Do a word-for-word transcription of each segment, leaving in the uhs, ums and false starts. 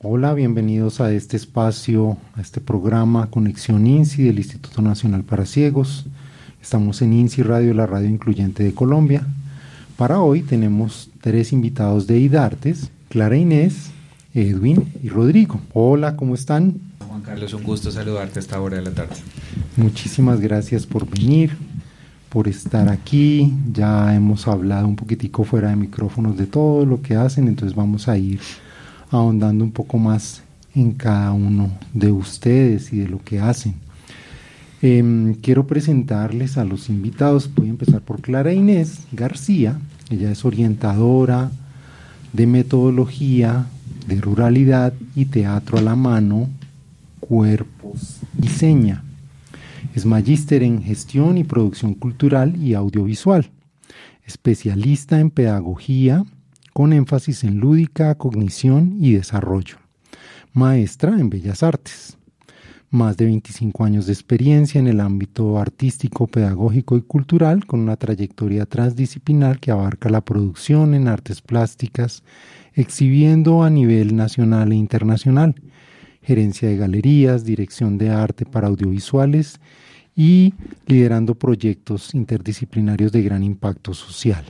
Hola, bienvenidos a este espacio, a este programa Conexión INSI del Instituto Nacional para Ciegos. Estamos en INSI Radio, la radio incluyente de Colombia. Para hoy tenemos tres invitados de IDARTES, Clara Inés, Edwin y Rodrigo. Hola, ¿cómo están? Juan Carlos, un gusto saludarte a esta hora de la tarde. Muchísimas gracias por venir, por estar aquí. Ya hemos hablado un poquitico fuera de micrófonos de todo lo que hacen, entonces vamos a ir ahondando un poco más en cada uno de ustedes y de lo que hacen. Eh, quiero presentarles a los invitados. Voy a empezar por Clara Inés García. Ella es orientadora de metodología, de ruralidad y teatro a la mano, cuerpos y seña. Es magíster en gestión y producción cultural y audiovisual, especialista en pedagogía, con énfasis en lúdica, cognición y desarrollo. Maestra en Bellas Artes. Más de veinticinco años de experiencia en el ámbito artístico, pedagógico y cultural, con una trayectoria transdisciplinar que abarca la producción en artes plásticas, exhibiendo a nivel nacional e internacional, gerencia de galerías, dirección de arte para audiovisuales y liderando proyectos interdisciplinarios de gran impacto social.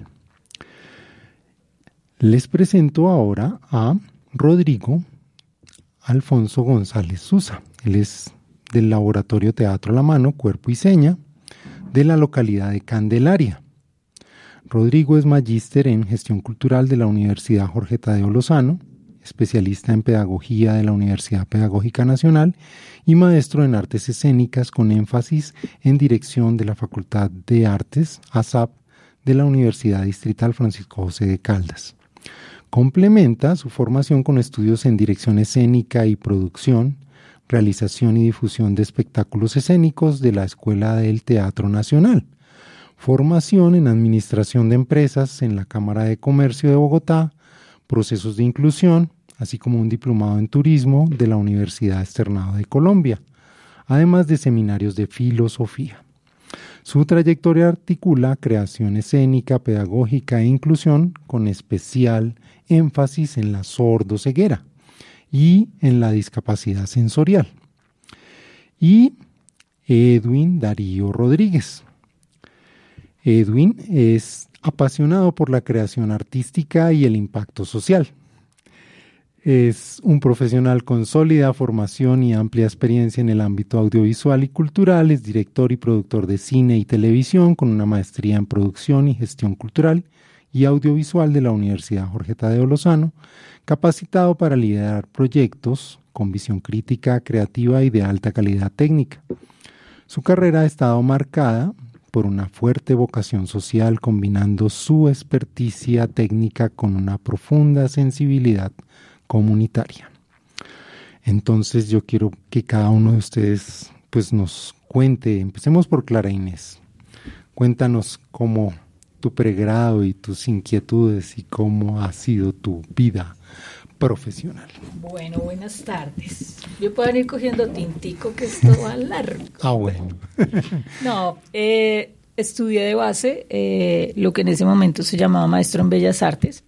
Les presento ahora a Rodrigo Alfonso González Susa. Él es del Laboratorio Teatro a la Mano, Cuerpo y Seña, de la localidad de Candelaria. Rodrigo es magíster en Gestión Cultural de la Universidad Jorge Tadeo Lozano, especialista en Pedagogía de la Universidad Pedagógica Nacional y maestro en Artes Escénicas con énfasis en Dirección de la Facultad de Artes, A S A P, de la Universidad Distrital Francisco José de Caldas. Complementa su formación con estudios en Dirección Escénica y Producción, Realización y Difusión de Espectáculos Escénicos de la Escuela del Teatro Nacional, formación en Administración de Empresas en la Cámara de Comercio de Bogotá, procesos de inclusión, así como un diplomado en Turismo de la Universidad Externado de Colombia, además de seminarios de filosofía. Su trayectoria articula creación escénica, pedagógica e inclusión con especial énfasis en la sordoceguera y en la discapacidad sensorial. Y Edwin Darío Rodríguez. Edwin es apasionado por la creación artística y el impacto social. Es un profesional con sólida formación y amplia experiencia en el ámbito audiovisual y cultural. Es director y productor de cine y televisión con una maestría en producción y gestión cultural y audiovisual de la Universidad Jorge Tadeo Lozano, capacitado para liderar proyectos con visión crítica, creativa y de alta calidad técnica. Su carrera ha estado marcada por una fuerte vocación social, combinando su experticia técnica con una profunda sensibilidad comunitaria. Entonces yo quiero que cada uno de ustedes pues nos cuente. Empecemos por Clara Inés. Cuéntanos cómo tu pregrado y tus inquietudes y cómo ha sido tu vida profesional. Bueno, buenas tardes. Yo puedo ir cogiendo tintico, que esto va largo. Ah, bueno. No, eh, estudié de base eh, lo que en ese momento se llamaba maestro en Bellas Artes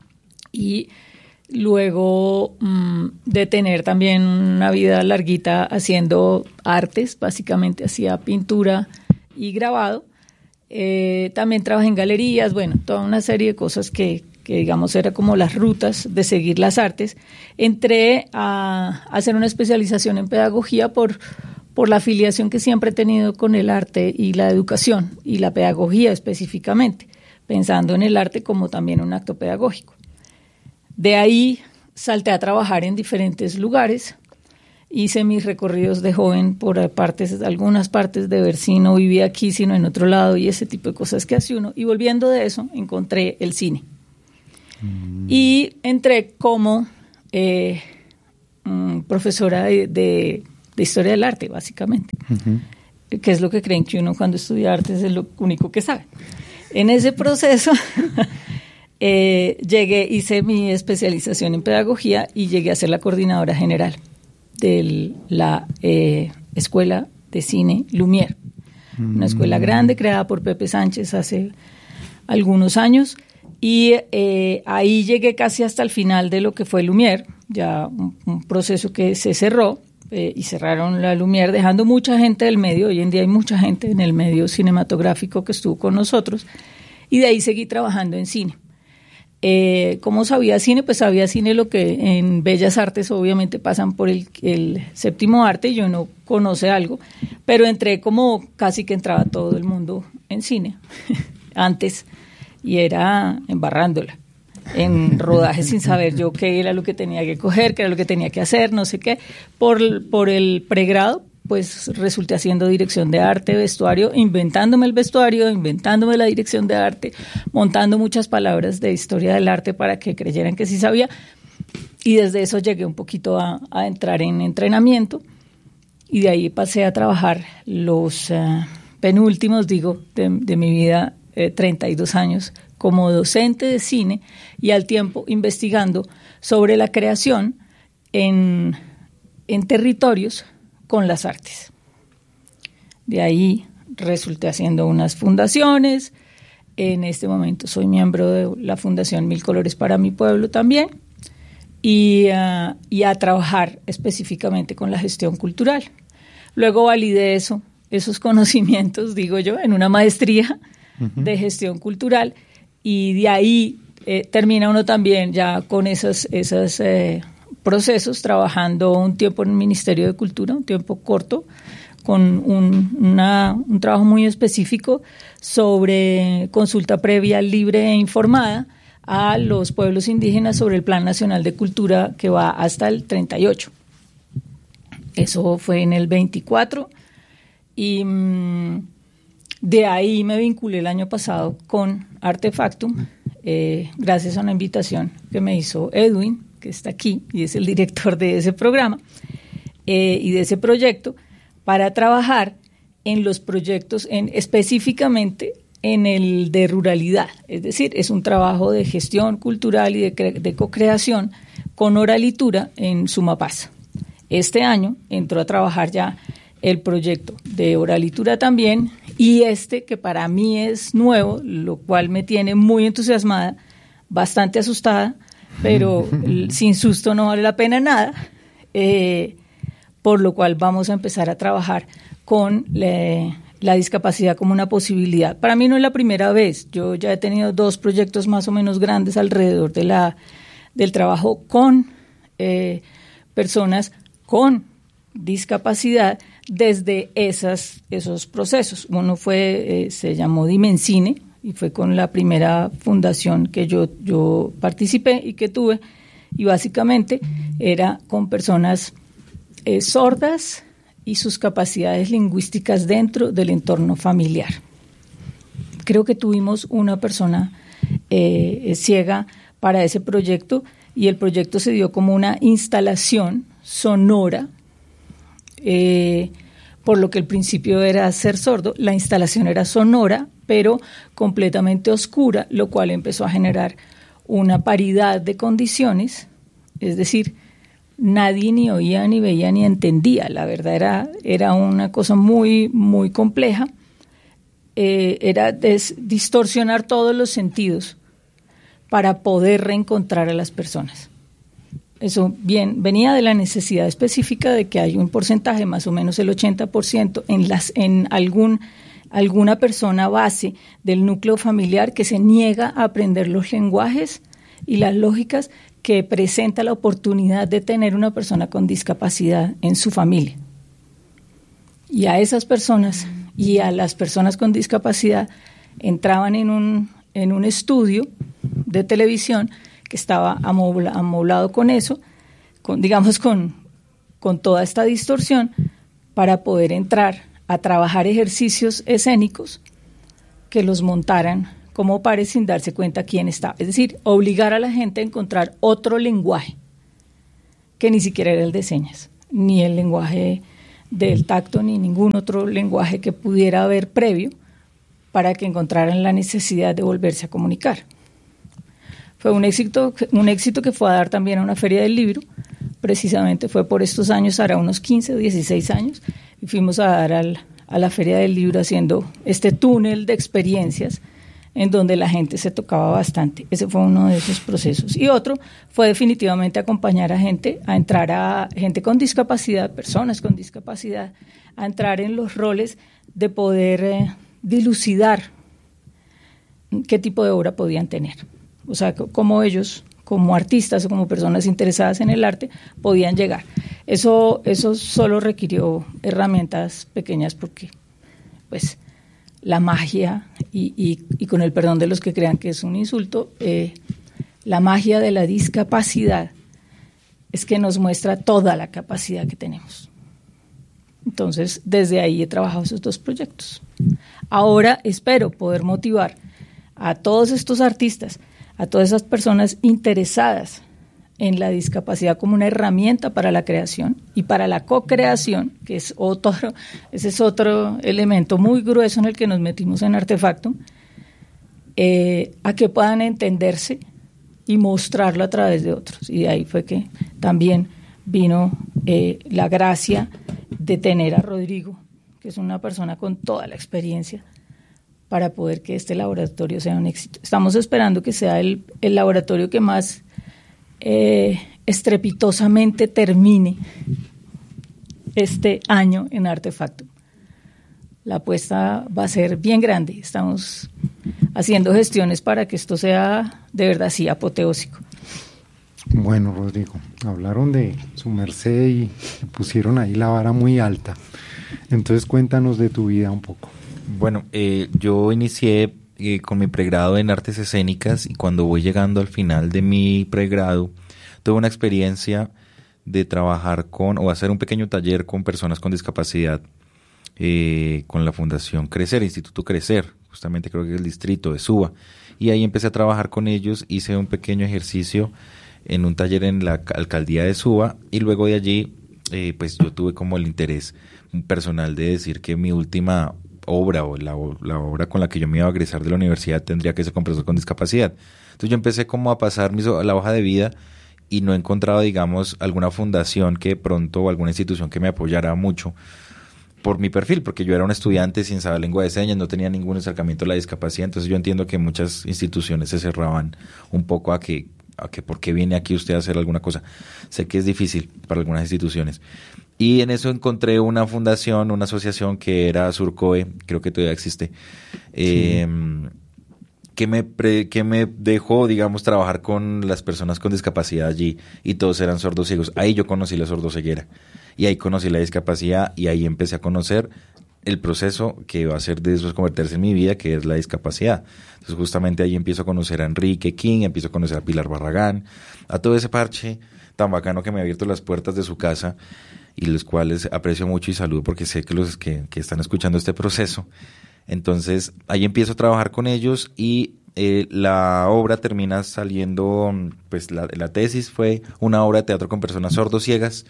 y luego mmm, de tener también una vida larguita haciendo artes, básicamente hacía pintura y grabado. Eh, también trabajé en galerías, bueno, toda una serie de cosas que, que digamos era como las rutas de seguir las artes. Entré a, a hacer una especialización en pedagogía por, por la afiliación que siempre he tenido con el arte y la educación y la pedagogía específicamente, pensando en el arte como también un acto pedagógico. De ahí salté a trabajar en diferentes lugares. Hice mis recorridos de joven por partes, algunas partes de ver si no vivía aquí, sino en otro lado, y ese tipo de cosas que hace uno. Y volviendo de eso, encontré el cine. Mm. Y entré como eh, um, profesora de, de, de Historia del Arte, básicamente. Uh-huh. Que es lo que creen que uno cuando estudia artes es lo único que sabe. En ese proceso eh, llegué, hice mi especialización en pedagogía y llegué a ser la coordinadora general de la eh, Escuela de Cine Lumière, mm. una escuela grande creada por Pepe Sánchez hace algunos años Y eh, ahí llegué casi hasta el final de lo que fue Lumière, ya un, un proceso que se cerró eh, y cerraron la Lumière, dejando mucha gente del medio. Hoy en día hay mucha gente en el medio cinematográfico que estuvo con nosotros, y de ahí seguí trabajando en cine. Eh, ¿Cómo sabía cine? Pues sabía cine lo que en Bellas Artes obviamente pasan por el, el séptimo arte, y uno conoce algo, pero entré como casi que entraba todo el mundo en cine antes, y era embarrándola en rodaje sin saber yo qué era lo que tenía que coger, qué era lo que tenía que hacer, no sé qué. Por, por el pregrado, pues resulté haciendo dirección de arte, vestuario, inventándome el vestuario, inventándome la dirección de arte, montando muchas palabras de historia del arte para que creyeran que sí sabía. Y desde eso llegué un poquito a, a entrar en entrenamiento, y de ahí pasé a trabajar los uh, penúltimos, digo, de, de mi vida, eh, treinta y dos años, como docente de cine, y al tiempo investigando sobre la creación en, en territorios con las artes. De ahí resulté haciendo unas fundaciones. En este momento soy miembro de la Fundación Mil Colores para mi Pueblo también, y, uh, y a trabajar específicamente con la gestión cultural. Luego validé eso, esos conocimientos, digo yo, en una maestría uh-huh. de gestión cultural, y de ahí eh, termina uno también ya con esos, esos eh, procesos, trabajando un tiempo en el Ministerio de Cultura, un tiempo corto, con un, una, un trabajo muy específico sobre consulta previa, libre e informada a los pueblos indígenas sobre el Plan Nacional de Cultura, que va hasta el treinta y ocho. Eso fue en el veinticuatro, y mmm, de ahí me vinculé el año pasado con Artefactum, eh, gracias a una invitación que me hizo Edwin, que está aquí y es el director de ese programa eh, y de ese proyecto, para trabajar en los proyectos, en, específicamente en el de ruralidad. Es decir, es un trabajo de gestión cultural y de, cre- de co-creación con oralitura en Sumapaz. Este año entró a trabajar ya el proyecto de oralitura también, y este que para mí es nuevo, lo cual me tiene muy entusiasmada, bastante asustada, pero sin susto no vale la pena nada, eh, por lo cual vamos a empezar a trabajar con la, la discapacidad como una posibilidad. Para mí no es la primera vez, yo ya he tenido dos proyectos más o menos grandes alrededor de la, del trabajo con eh, personas con discapacidad desde esas, esos procesos. Uno fue, eh, se llamó Dimencine, y fue con la primera fundación que yo, yo participé y que tuve, y básicamente era con personas eh, sordas y sus capacidades lingüísticas dentro del entorno familiar. Creo que tuvimos una persona eh, ciega para ese proyecto, y el proyecto se dio como una instalación sonora, eh, por lo que el principio era ser sordo. La instalación era sonora, pero completamente oscura, lo cual empezó a generar una paridad de condiciones, es decir, nadie ni oía, ni veía, ni entendía. La verdad era, era una cosa muy, muy compleja. Eh, era des, distorsionar todos los sentidos para poder reencontrar a las personas. Eso bien venía de la necesidad específica de que hay un porcentaje, más o menos el ochenta por ciento, en, las, en algún, alguna persona base del núcleo familiar que se niega a aprender los lenguajes y las lógicas que presenta la oportunidad de tener una persona con discapacidad en su familia. Y a esas personas y a las personas con discapacidad entraban en un, en un estudio de televisión que estaba amobla, amoblado con eso, con, digamos con, con toda esta distorsión, para poder entrar a trabajar ejercicios escénicos que los montaran como pares sin darse cuenta quién estaba. Es decir, obligar a la gente a encontrar otro lenguaje que ni siquiera era el de señas, ni el lenguaje del tacto, ni ningún otro lenguaje que pudiera haber previo, para que encontraran la necesidad de volverse a comunicar. Fue un éxito, un éxito que fue a dar también a una feria del libro. Precisamente fue por estos años, hará unos quince o dieciséis años, y fuimos a dar al, a la feria del libro haciendo este túnel de experiencias en donde la gente se tocaba bastante. Ese fue uno de esos procesos. Y otro fue definitivamente acompañar a gente, a entrar a gente con discapacidad, personas con discapacidad, a entrar en los roles de poder eh, dilucidar qué tipo de obra podían tener. O sea, cómo ellos, como artistas o como personas interesadas en el arte, podían llegar. Eso, eso solo requirió herramientas pequeñas porque, pues, la magia, y, y, y con el perdón de los que crean que es un insulto, eh, la magia de la discapacidad es que nos muestra toda la capacidad que tenemos. Entonces, desde ahí he trabajado esos dos proyectos. Ahora espero poder motivar a todos estos artistas, a todas esas personas interesadas en la discapacidad como una herramienta para la creación y para la co-creación, que es otro, ese es otro elemento muy grueso en el que nos metimos en Artefactum, eh, a que puedan entenderse y mostrarlo a través de otros. Y de ahí fue que también vino eh, la gracia de tener a Rodrigo, que es una persona con toda la experiencia, para poder que este laboratorio sea un éxito. Estamos esperando que sea el, el laboratorio que más eh, estrepitosamente termine este año en Artefactum. La apuesta va a ser bien grande. Estamos haciendo gestiones para que esto sea de verdad así apoteósico. Bueno, Rodrigo, hablaron de su merced y pusieron ahí la vara muy alta. Entonces cuéntanos de tu vida un poco. Bueno, eh, yo inicié eh, con mi pregrado en artes escénicas y cuando voy llegando al final de mi pregrado tuve una experiencia de trabajar con o hacer un pequeño taller con personas con discapacidad eh, con la Fundación Crecer, Instituto Crecer, justamente creo que es el distrito de Suba, y ahí empecé a trabajar con ellos, hice un pequeño ejercicio en un taller en la alcaldía de Suba y luego de allí eh, pues yo tuve como el interés personal de decir que mi última obra o la, la obra con la que yo me iba a egresar de la universidad tendría que ser con personas con discapacidad. Entonces yo empecé como a pasar mis, la hoja de vida y no encontraba, digamos, alguna fundación que pronto o alguna institución que me apoyara mucho por mi perfil, porque yo era un estudiante sin saber lengua de señas, no tenía ningún acercamiento a la discapacidad, entonces yo entiendo que muchas instituciones se cerraban un poco a que, a que ¿por qué viene aquí usted a hacer alguna cosa? Sé que es difícil para algunas instituciones. Y en eso encontré una fundación, una asociación que era Surcoe, creo que todavía existe, eh, sí. que, me pre, que me dejó, digamos, trabajar con las personas con discapacidad allí y todos eran sordos ciegos. Ahí yo conocí la sordoceguera y ahí conocí la discapacidad y ahí empecé a conocer el proceso que va a hacer de eso convertirse en mi vida, que es la discapacidad. Entonces justamente ahí empiezo a conocer a Enrique King, empiezo a conocer a Pilar Barragán, a todo ese parche tan bacano que me ha abierto las puertas de su casa y los cuales aprecio mucho y saludo porque sé que los que, que están escuchando este proceso. Entonces, ahí empiezo a trabajar con ellos y eh, la obra termina saliendo, pues la, la tesis fue una obra de teatro con personas sordociegas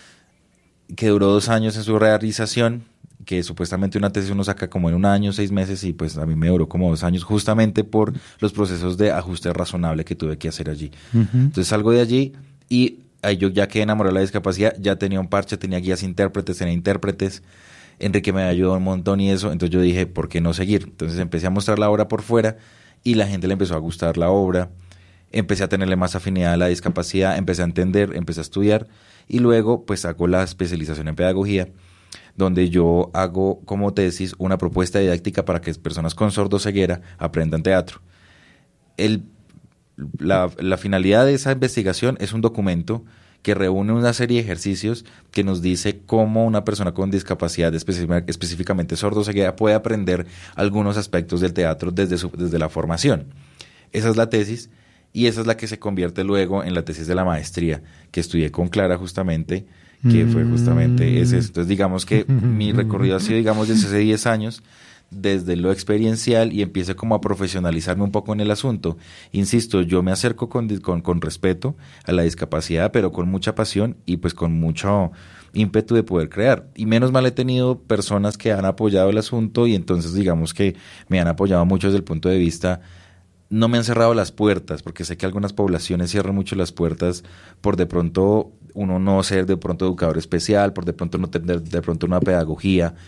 que duró dos años en su realización, que supuestamente una tesis uno saca como en un año, seis meses y pues a mí me duró como dos años justamente por los procesos de ajuste razonable que tuve que hacer allí. Uh-huh. Entonces salgo de allí y ahí yo ya quedé enamorado de la discapacidad, ya tenía un parche, tenía guías intérpretes, tenía intérpretes, Enrique me ayudó un montón y eso, entonces yo dije, ¿por qué no seguir? Entonces empecé a mostrar la obra por fuera y la gente le empezó a gustar la obra, empecé a tenerle más afinidad a la discapacidad, empecé a entender, empecé a estudiar y luego pues hago la especialización en pedagogía, donde yo hago como tesis una propuesta didáctica para que personas con sordoceguera aprendan teatro. El La, la finalidad de esa investigación es un documento que reúne una serie de ejercicios que nos dice cómo una persona con discapacidad específicamente sordoceguera puede aprender algunos aspectos del teatro desde, su, desde la formación. Esa es la tesis y esa es la que se convierte luego en la tesis de la maestría que estudié con Clara justamente, que mm. fue justamente ese. Entonces digamos que mi recorrido ha sido digamos desde hace diez años desde lo experiencial y empiezo como a profesionalizarme un poco en el asunto. Insisto, yo me acerco con, con, con respeto a la discapacidad, pero con mucha pasión y pues con mucho ímpetu de poder crear. Y menos mal he tenido personas que han apoyado el asunto y entonces digamos que me han apoyado mucho desde el punto de vista, no me han cerrado las puertas, porque sé que algunas poblaciones cierran mucho las puertas por de pronto uno no ser de pronto educador especial, por de pronto no tener de pronto una pedagogía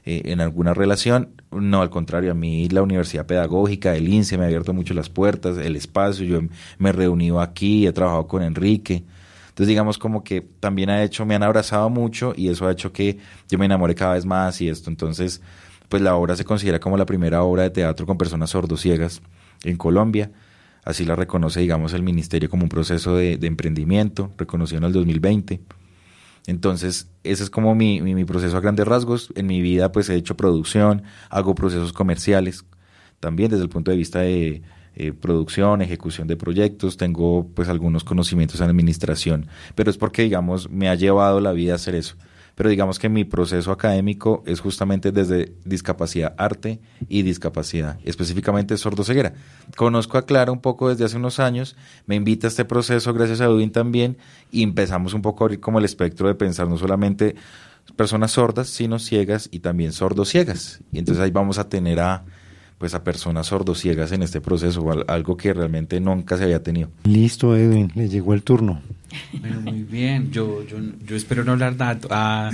eh, en alguna relación. No, al contrario, a mí la Universidad Pedagógica, el INSE me ha abierto mucho las puertas, el espacio, yo me he reunido aquí, he trabajado con Enrique. Entonces digamos como que también ha hecho, me han abrazado mucho y eso ha hecho que yo me enamore cada vez más y esto. Entonces, pues la obra se considera como la primera obra de teatro con personas sordociegas en Colombia. Así la reconoce, digamos, el ministerio como un proceso de, de emprendimiento, reconocido en el dos mil veinte. Entonces, ese es como mi, mi, mi proceso a grandes rasgos. En mi vida, pues, he hecho producción, hago procesos comerciales, también desde el punto de vista de eh, producción, ejecución de proyectos. Tengo, pues, algunos conocimientos en administración, pero es porque, digamos, me ha llevado la vida a hacer eso. Pero digamos que mi proceso académico es justamente desde discapacidad arte y discapacidad, específicamente sordoceguera. Conozco a Clara un poco desde hace unos años, me invita a este proceso gracias a Edwin también y empezamos un poco a abrir como el espectro de pensar no solamente personas sordas, sino ciegas y también sordociegas. Y entonces ahí vamos a tener a pues a personas sordociegas en este proceso, algo que realmente nunca se había tenido. Listo, Edwin, le llegó el turno. Bueno, muy bien. Yo, yo, yo espero no hablar tanto. Ah,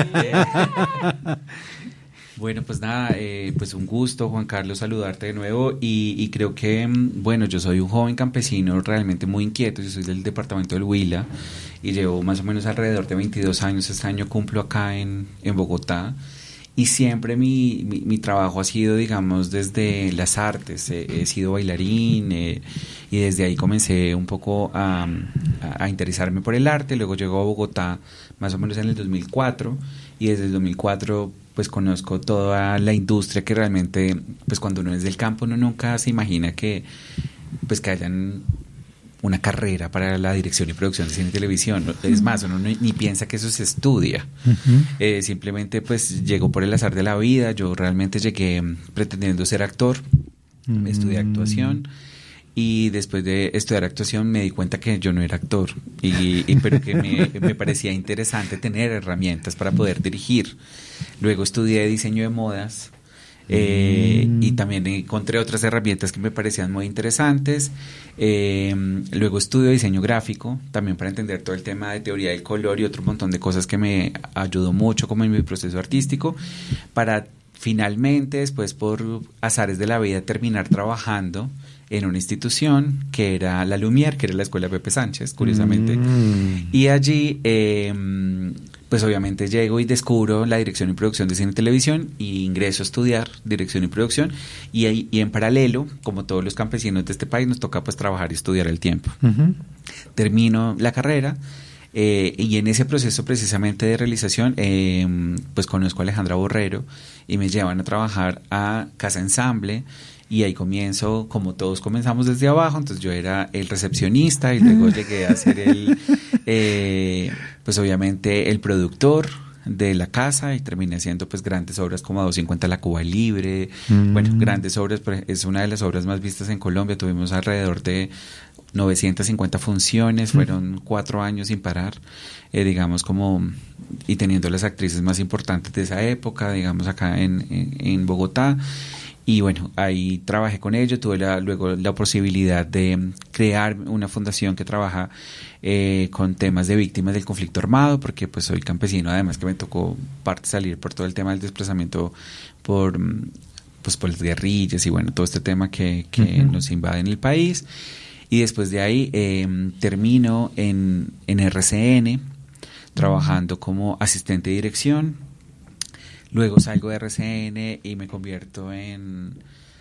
bueno, pues nada, eh, pues un gusto, Juan Carlos, saludarte de nuevo y, y creo que, bueno, yo soy un joven campesino realmente muy inquieto, yo soy del departamento del Huila y llevo más o menos alrededor de veintidós años, este año cumplo acá en, en Bogotá. Y siempre mi, mi, mi trabajo ha sido, digamos, desde las artes. He, he sido bailarín eh, y desde ahí comencé un poco a, a, a interesarme por el arte. Luego llegó a Bogotá más o menos en el dos mil cuatro y desde el dos mil cuatro pues conozco toda la industria que realmente, pues cuando uno es del campo uno nunca se imagina que, pues que hayan una carrera para la dirección y producción de cine y televisión. Es más, uno ni, ni piensa que eso se estudia. Uh-huh. Eh, simplemente pues llegó por el azar de la vida. Yo realmente llegué pretendiendo ser actor, uh-huh. Estudié actuación y después de estudiar actuación me di cuenta que yo no era actor, y, y pero que me, me parecía interesante tener herramientas para poder dirigir. Luego estudié diseño de modas. Eh, mm. Y también encontré otras herramientas que me parecían muy interesantes. Eh, luego estudio diseño gráfico, también para entender todo el tema de teoría del color y otro montón de cosas que me ayudó mucho como en mi proceso artístico, para finalmente, después por azares de la vida, terminar trabajando en una institución que era la Lumière, que era la Escuela Pepe Sánchez, curiosamente. Mm. Y allí... Eh, pues obviamente llego y descubro la dirección y producción de cine y televisión y ingreso a estudiar dirección y producción y, ahí, y en paralelo, como todos los campesinos de este país, nos toca pues trabajar y estudiar al tiempo. Uh-huh. Termino la carrera eh, y en ese proceso precisamente de realización eh, pues conozco a Alejandra Borrero y me llevan a trabajar a Casa Ensamble. Y ahí comienzo, como todos comenzamos desde abajo, entonces yo era el recepcionista y luego llegué a ser el, eh, pues obviamente el productor de la casa y terminé haciendo pues grandes obras como a doscientos cincuenta La Cuba Libre, mm. bueno, grandes obras, es una de las obras más vistas en Colombia, tuvimos alrededor de novecientas cincuenta funciones, fueron cuatro años sin parar, eh, digamos como, y teniendo las actrices más importantes de esa época, digamos acá en, en, en Bogotá. Y bueno, ahí trabajé con ellos, tuve la, luego la posibilidad de crear una fundación que trabaja eh, con temas de víctimas del conflicto armado, porque pues soy campesino, además que me tocó parte salir por todo el tema del desplazamiento por, pues, por las guerrillas y bueno, todo este tema que, que uh-huh. nos invade en el país. Y después de ahí eh, termino en, en R C N, trabajando uh-huh. como asistente de dirección. Luego salgo de R C N y me convierto en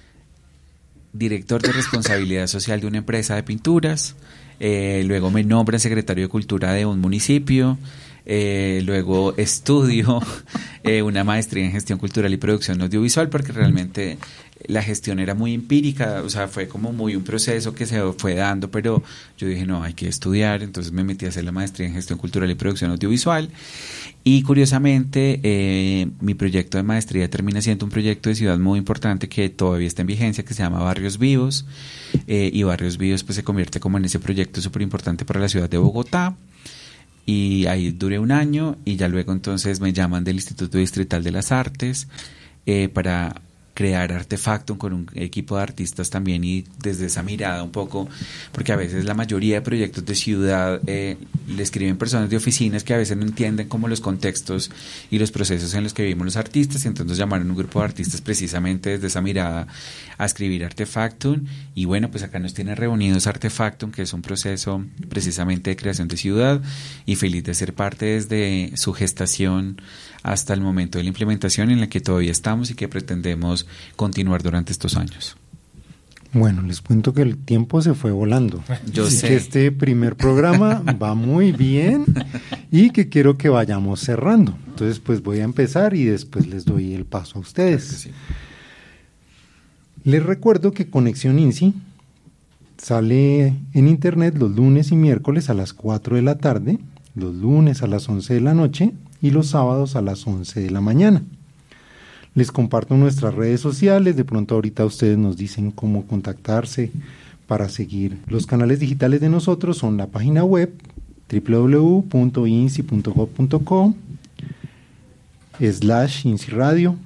director de responsabilidad social de una empresa de pinturas. Eh, luego me nombran secretario de Cultura de un municipio. Eh, luego estudio eh, una maestría en gestión cultural y producción audiovisual, porque realmente la gestión era muy empírica, o sea, fue como muy un proceso que se fue dando, pero yo dije, no, hay que estudiar, entonces me metí a hacer la maestría en gestión cultural y producción audiovisual. Y curiosamente, eh, mi proyecto de maestría termina siendo un proyecto de ciudad muy importante que todavía está en vigencia, que se llama Barrios Vivos, eh, y Barrios Vivos pues se convierte como en ese proyecto súper importante para la ciudad de Bogotá. Y ahí duré un año y ya luego entonces me llaman del Instituto Distrital de las Artes eh, para crear Artefactum con un equipo de artistas también, y desde esa mirada un poco, porque a veces la mayoría de proyectos de ciudad eh, le escriben personas de oficinas que a veces no entienden como los contextos y los procesos en los que vivimos los artistas, y entonces llamaron un grupo de artistas precisamente desde esa mirada a escribir Artefactum. Y bueno, pues acá nos tiene reunidos Artefactum, que es un proceso precisamente de creación de ciudad, y feliz de ser parte desde su gestación hasta el momento de la implementación, en la que todavía estamos y que pretendemos continuar durante estos años. Bueno, les cuento que el tiempo se fue volando. Yo Así sé. que este primer programa va muy bien y que quiero que vayamos cerrando. Entonces, pues voy a empezar y después les doy el paso a ustedes. Claro que sí. Les recuerdo que Conexión INSI sale en internet los lunes y miércoles a las cuatro de la tarde, los lunes a las once de la noche y los sábados a las once de la mañana. Les comparto nuestras redes sociales, de pronto ahorita ustedes nos dicen cómo contactarse para seguir. Los canales digitales de nosotros son la página web doble u doble u doble u punto insi punto gob punto co slash INSI Radio.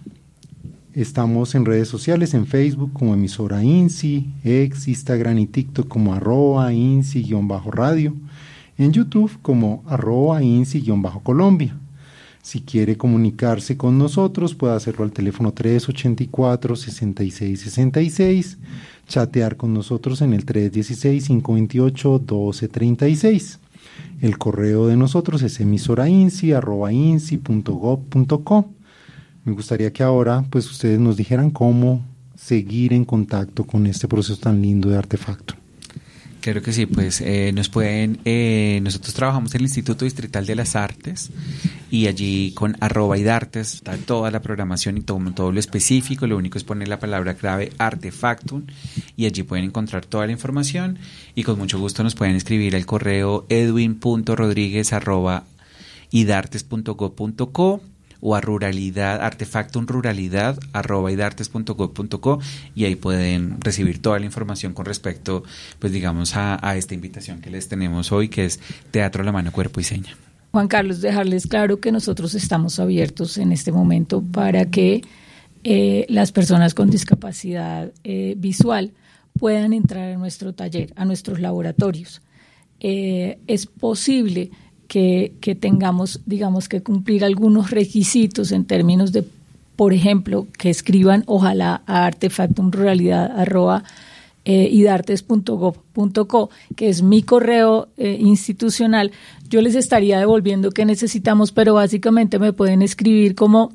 Estamos en redes sociales, en Facebook como emisora INSI, ex, Instagram y TikTok como arroba INSI-radio, en YouTube como arroba INSI-Colombia. Si quiere comunicarse con nosotros, puede hacerlo al teléfono tres ochenta y cuatro, sesenta y seis sesenta y seis, chatear con nosotros en el tres dieciséis, cinco veintiocho, doce treinta y seis. El correo de nosotros es emisorainsi arroba insi punto gob punto co. Me gustaría que ahora pues ustedes nos dijeran cómo seguir en contacto con este proceso tan lindo de Artefactum. Claro que sí, pues eh, nos pueden, eh, nosotros trabajamos en el Instituto Distrital de las Artes, y allí con arroba idartes está toda la programación y todo, todo lo específico. Lo único es poner la palabra clave Artefactum y allí pueden encontrar toda la información, y con mucho gusto nos pueden escribir al correo edwin punto rodriguez arroba idartes punto gob punto co o a ruralidad, artefactum ruralidad arroba idartes punto gob punto co, y ahí pueden recibir toda la información con respecto, pues digamos, a, a esta invitación que les tenemos hoy, que es Teatro a la Mano, Cuerpo y Seña. Juan Carlos, dejarles claro que nosotros estamos abiertos en este momento para que eh, las personas con discapacidad eh, visual puedan entrar a nuestro taller, a nuestros laboratorios. Eh, es posible que, que tengamos, digamos, que cumplir algunos requisitos en términos de, por ejemplo, que escriban ojalá a artefactumruralidad arroba eh, idartes punto gob punto co, que es mi correo eh, institucional. Yo les estaría devolviendo qué necesitamos, pero básicamente me pueden escribir como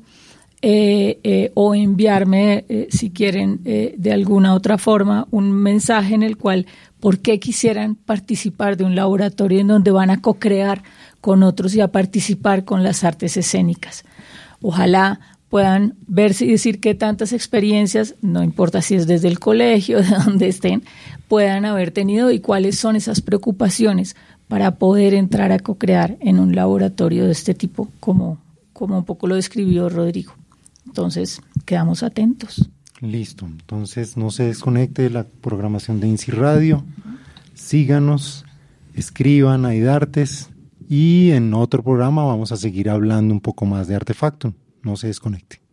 eh, eh, o enviarme, eh, si quieren, eh, de alguna otra forma, un mensaje en el cual por qué quisieran participar de un laboratorio en donde van a co-crear con otros y a participar con las artes escénicas. Ojalá puedan verse y decir qué tantas experiencias, no importa si es desde el colegio, de donde estén, puedan haber tenido y cuáles son esas preocupaciones para poder entrar a co-crear en un laboratorio de este tipo, como, como un poco lo describió Rodrigo. Entonces, quedamos atentos. Listo, entonces no se desconecte de la programación de INSI Radio, síganos, escriban a Idartes, y en otro programa vamos a seguir hablando un poco más de Artefactum. No se desconecte.